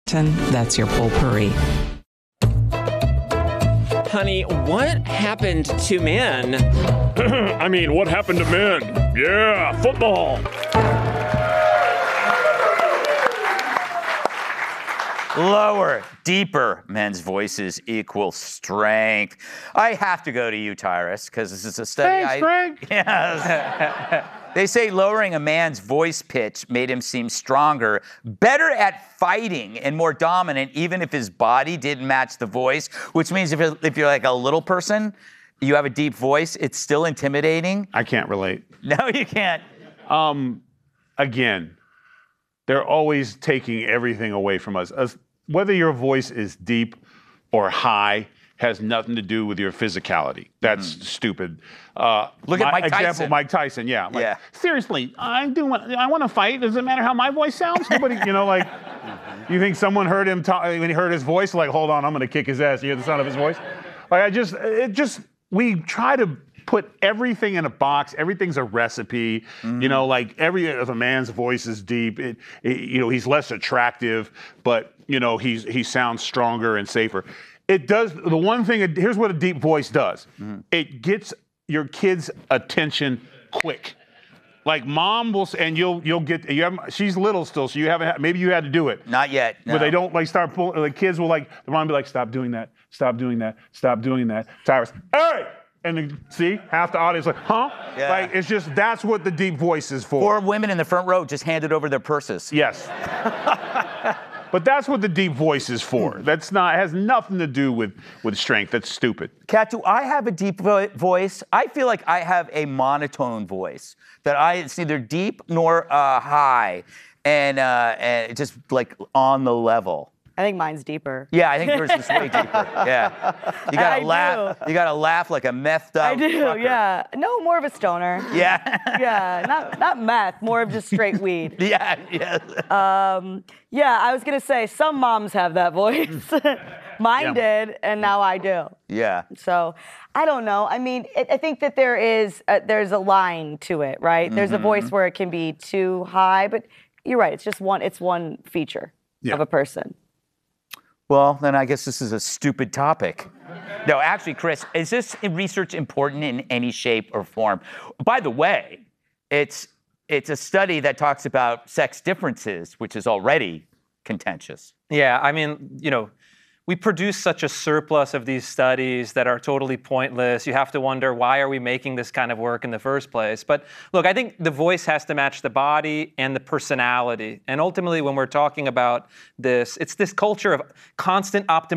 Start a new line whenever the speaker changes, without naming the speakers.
That's your potpourri.
Honey, what happened to men?
I mean, what happened to men? Yeah, football.
Lower, deeper men's voices equal strength. I have to go to you, Tyrus, because this is a study.
Thanks, Greg.
Yes. They say lowering a man's voice pitch made him seem stronger, better at fighting, and more dominant, even if his body didn't match the voice, which means if you're like a little person, you have a deep voice, it's still intimidating.
I can't relate.
No, you can't.
Again, they're always taking everything away from us. Whether your voice is deep or high has nothing to do with your physicality. That's stupid.
Look at Mike
example,
Tyson.
Mike Tyson, yeah. Like,
Yeah.
Seriously, I want to fight. Does it matter how my voice sounds? Nobody, you think someone heard him talk, when he heard his voice, like, hold on, I'm going to kick his ass. You hear the sound of his voice? Like, we try to put everything in a box. Everything's a recipe. If a man's voice is deep, he's less attractive, but he sounds stronger and safer. It does the one thing. Here's what a deep voice does. It gets your kid's attention quick. Like mom will, and you'll get. She's little still, so you haven't. Maybe you had to do it.
Not yet. No.
But they don't start pulling. The kids will the mom will be like, stop doing that. Stop doing that. Stop doing that. Tyrus, hey! And then, see, half the audience like, huh?
Yeah.
It's just, that's what the deep voice is for.
Or women in the front row just handed over their purses.
Yes. But that's what the deep voice is for. It has nothing to do with strength. That's stupid.
Kat, do I have a deep voice? I feel like I have a monotone voice. It's neither deep nor high. And just like on the level.
I think mine's deeper.
Yeah, I think yours is way deeper. Yeah. You gotta laugh. You gotta laugh like a methed out
I do,
fucker.
yeah. No, more of a stoner.
Yeah.
Yeah, not meth, more of just straight weed.
Yeah.
Yeah, I was gonna say, some moms have that voice. Mine did, and now I do.
Yeah.
So, I don't know. I mean, I think that there's a line to it, right? There's a voice where it can be too high, but you're right, it's one feature of a person.
Well, then I guess this is a stupid topic. No, actually, Chris, is this research important in any shape or form? By the way, it's a study that talks about sex differences, which is already contentious.
Yeah, I mean, we produce such a surplus of these studies that are totally pointless. You have to wonder, why are we making this kind of work in the first place? But look, I think the voice has to match the body and the personality. And ultimately, when we're talking about this, it's this culture of constant optimization.